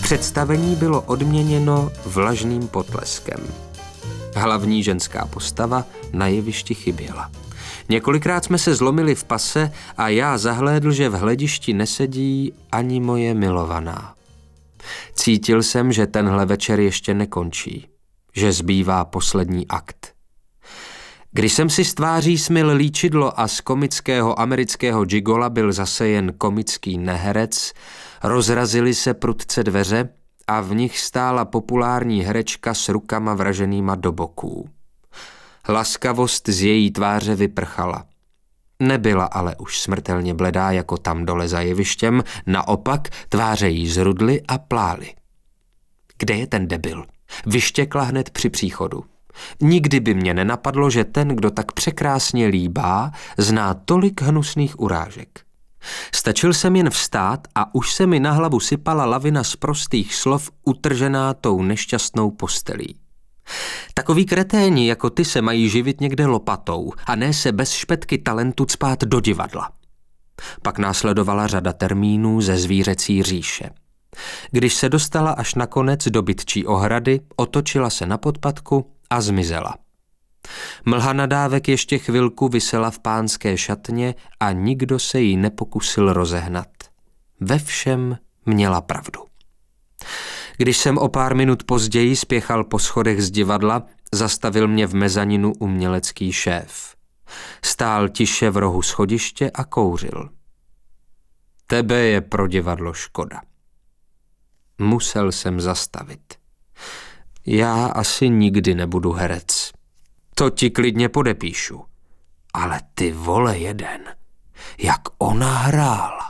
Představení bylo odměněno vlažným potleskem. Hlavní ženská postava na jevišti chyběla. Několikrát jsme se zlomili v pase a já zahlédl, že v hledišti nesedí ani moje milovaná. Cítil jsem, že tenhle večer ještě nekončí, že zbývá poslední akt. Když jsem si z tváří smyl líčidlo a z komického amerického gigola byl zase jen komický neherec, rozrazily se prudce dveře a v nich stála populární herečka s rukama vraženýma do boků. Laskavost z její tváře vyprchala. Nebyla ale už smrtelně bledá jako tam dole za jevištěm, naopak tváře jí zrudly a plály. Kde je ten debil? Vyštěkla hned při příchodu. Nikdy by mě nenapadlo, že ten, kdo tak překrásně líbá, zná tolik hnusných urážek. Stačil jsem jen vstát a už se mi na hlavu sypala lavina sprostých slov utržená tou nešťastnou postelí. Takoví kreténi jako ty se mají živit někde lopatou a ne se bez špetky talentu cpát do divadla. Pak následovala řada termínů ze zvířecí říše. Když se dostala až nakonec do bytčí ohrady, otočila se na podpatku a zmizela. Mlha nadávek ještě chvilku visela v pánské šatně a nikdo se jí nepokusil rozehnat. Ve všem měla pravdu. Když jsem o pár minut později spěchal po schodech z divadla, zastavil mě v mezaninu umělecký šéf. Stál tiše v rohu schodiště a kouřil. Tebe je pro divadlo škoda. Musel jsem zastavit. Já asi nikdy nebudu herec. To ti klidně podepíšu. Ale ty vole jeden. Jak ona hrála.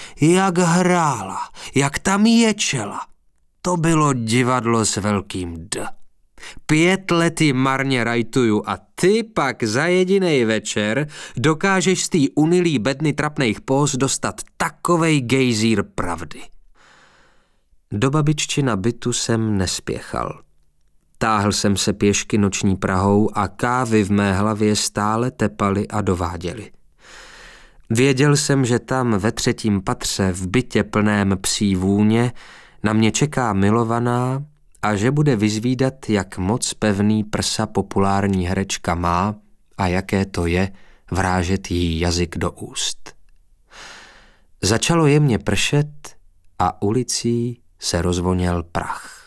Jak tam ječela. To bylo divadlo s velkým D. 5 let ji marně rajtuju a ty pak za jedinej večer dokážeš z tý unilý bedny trapných póz dostat takovej gejzír pravdy. Do babiččina bytu jsem nespěchal. Táhl jsem se pěšky noční Prahou a kávy v mé hlavě stále tepaly a dováděly. Věděl jsem, že tam ve 3. patře v bytě plném psí vůně na mě čeká milovaná a že bude vyzvídat, jak moc pevný prsa populární herečka má a jaké to je vrážet jí jazyk do úst. Začalo jemně pršet a ulicí se rozvoněl prach.